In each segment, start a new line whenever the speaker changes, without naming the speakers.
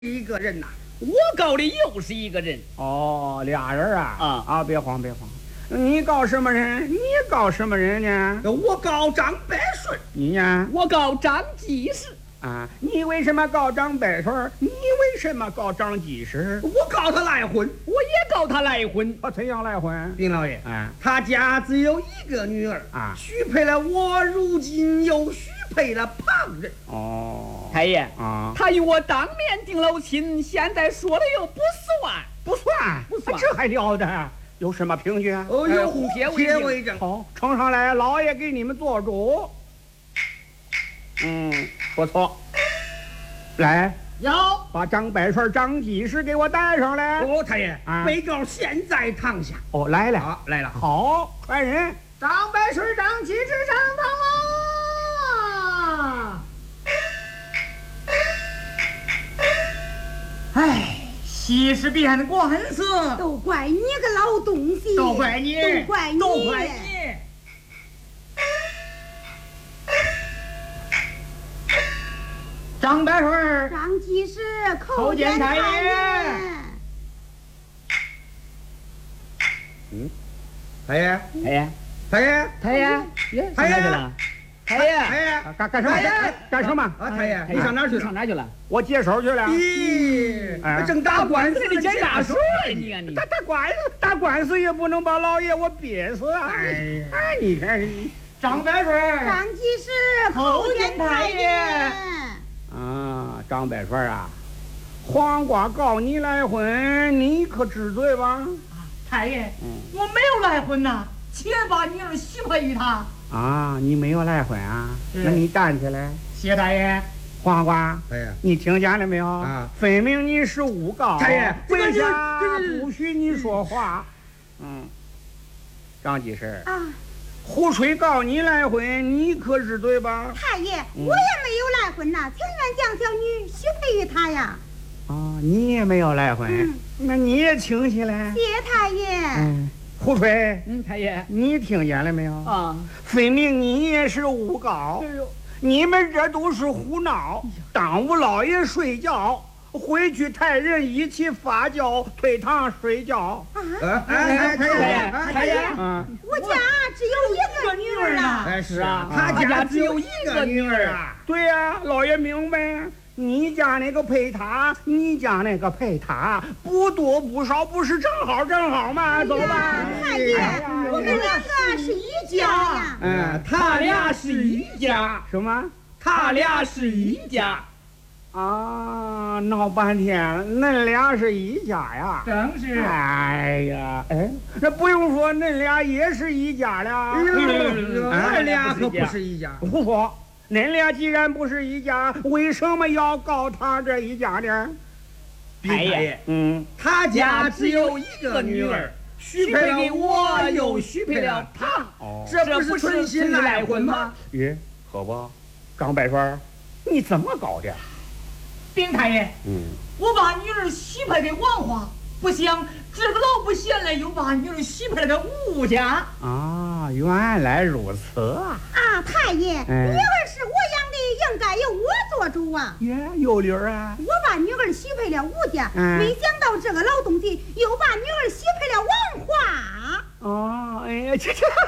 一个人呐、
我告的又是一个人。
哦，俩人啊！
啊，
别慌别慌，你告什么人？你告什么人呢？
我告张百顺。
你呢？
我告张继士。
啊，你为什么告张百顺？你为什么告张继士？
我告他赖婚。
我也告他赖婚。
他怎样赖婚？
丁老爷，
啊，
他家只有一个女儿
啊，
许配了我，如今又许配了旁人。
哦，
太爷
啊，
他与我当面定了亲，现在说了又不算，
不算，
不算
这还了得？有什么凭据啊？
有
红帖
为证。
好，呈上来，老爷给你们做主。不错。来，
要
把张百顺、张继士给我带上来。
哦，太爷，
啊
被告现在堂下。
哦，来了，
好，来了。
好，传人。
张百顺、张继士上堂啊！
哎，西施变官司，
都怪你个老东西，
都怪你，
都怪你，
都怪你。张百顺，
张继士叩见太爷。
太爷，
太爷，
太爷，
太爷，耶，上哪去了？太爷，
太爷，
干什么？干什么？
啊，太爷，你上哪儿去了？
上哪去了？
我接手去了。
咦，正打官司
你检查说了你啊你！
打官司也不能把老爷我憋死啊！哎，你看你
张百顺，
张继士叩见太爷。
啊，张百顺啊，黄瓜告你赖婚，你可知罪吧？
太爷，我没有赖婚呐，且把女儿许配于他。
啊，你没有赖婚啊？那你站起来。
谢太爷，
黄瓜，
太爷，
你听见了没有？
啊，
分明你是诬告。
太爷，
为啥不许你说话？张继士
啊，
胡吹告你赖婚，你可知罪吧？
太爷，我也没有赖婚呐，情愿将小女许配于他呀。
啊，你也没有赖婚，那你也请起来。
谢太爷。
胡吹，
太爷，
你听见了没有？
啊，
分明你也是诬告。你们这都是胡闹，耽误老爷睡觉。回去派人一起发酵，退堂睡觉。
太爷，
我家只有一个女儿啊。
哎，是啊，他家只有一个女儿啊。
对呀，老爷明白。你家那个配他，你家那个配他，不多不少，不是正好吗？走吧。
太爷，我们两个是一家呀。
他俩是一家。
什么？
他俩是一家。
啊，闹半天，恁俩是一家呀？
正是。
哎呀，那不用说，恁俩也是一家了。
俺俩可不是一家。
胡说！恁俩既然不是一家，为什么要告他这一家呢？
太爷，
他
家只有一个女儿，许配给我，又许配了他。这不是存心赖婚吗？
咦，可不，张百顺，你怎么搞的？
丁太爷，我把女儿许配给王华，不想这个老不贤来，又把女儿许配了给吴家。
啊，原来如此啊！
啊，太爷，女儿是我养的，应该由我做主啊。
耶，有理儿啊！
我把女儿许配了吴家，没想到这个老东西又把女儿许配了王华。
哦，哎呀，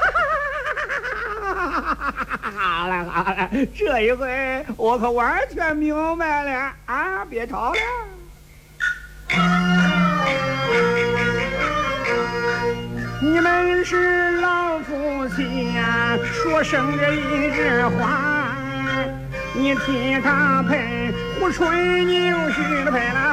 好了，这一回我可完全明白了啊！别吵了。你们是老夫妻呀，说生着一枝花，你替他配，胡吹你又许了配了